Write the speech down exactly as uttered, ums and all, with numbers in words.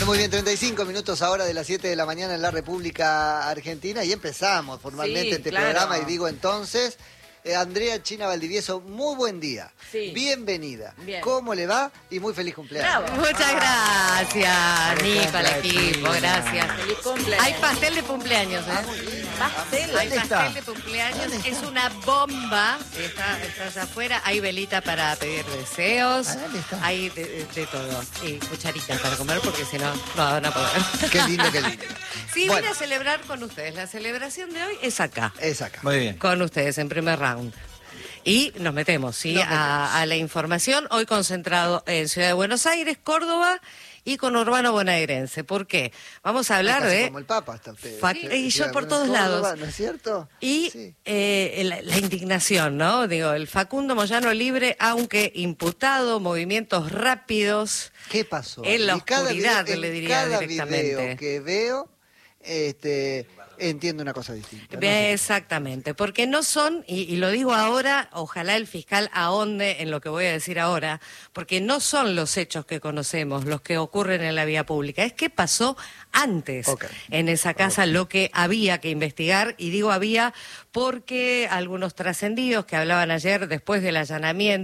Bueno, muy bien, treinta y cinco minutos ahora de las siete de la mañana en la República Argentina y empezamos formalmente Sí, este claro. programa y digo entonces, eh, Andrea China Valdivieso, muy buen día, Sí. bienvenida, Bien. ¿cómo le va? Y muy feliz cumpleaños. Bravo. Muchas gracias, Nico, al equipo, gracias. Feliz cumpleaños. Hay pastel de cumpleaños, Ah, ¿eh? muy bien. Pastel. Hay ¿Dónde pastel está? de cumpleaños, es una bomba. Está, está allá afuera, hay velita para pedir deseos, Ah, ¿dónde está? hay de, de- de todo. Y cucharitas para comer porque si no, no van a poder. Qué lindo, qué lindo. Sí, Bueno. vine a celebrar con ustedes. La celebración de hoy es acá, Es acá. Muy bien. con ustedes en primer round. Y nos metemos, ¿sí? Nos metemos. A, a la información, hoy concentrado en Ciudad de Buenos Aires, Córdoba y con Urbano Bonaerense. ¿Por qué? Vamos a hablar Casi de... como el Papa está usted. Fac- Usted- y yo usted- por bueno, todos Córdoba, lados. ¿no es cierto? Y Sí. eh, la, la indignación, ¿no? Digo, el Facundo Moyano libre, aunque imputado, movimientos rápidos. ¿Qué pasó? En la Y cada oscuridad, video- le en diría cada directamente. video que veo, este, entiendo una cosa distinta. ¿no? Ve, Exactamente, porque no son, y, y lo digo ahora, ojalá el fiscal ahonde en lo que voy a decir ahora, porque no son los hechos que conocemos los que ocurren en la vía pública, es que pasó antes Ok. en esa casa lo que había que investigar, y digo había porque algunos trascendidos que hablaban ayer después del allanamiento